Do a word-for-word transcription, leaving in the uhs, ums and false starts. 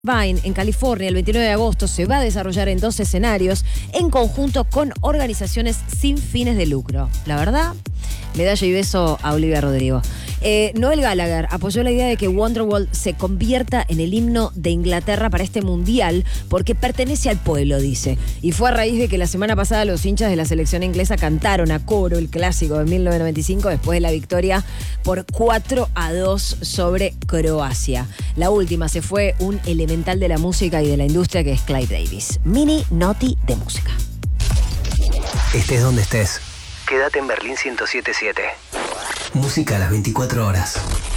Vine en California el veintinueve de agosto se va a desarrollar en dos escenarios en conjunto con organizaciones sin fines de lucro. La verdad, medalla y beso a Olivia Rodrigo. Eh, Noel Gallagher apoyó la idea de que Wonderwall se convierta en el himno de Inglaterra para este mundial porque pertenece al pueblo, dice. Y fue a raíz de que la semana pasada los hinchas de la selección inglesa cantaron a coro el clásico de mil novecientos noventa y cinco después de la victoria por cuatro a dos sobre Croacia. La última se fue un elemental de la música y de la industria que es Clive Davis. Mini Noti de música. Estés donde estés, quédate en Berlín ciento siete punto siete. Música a las veinticuatro horas.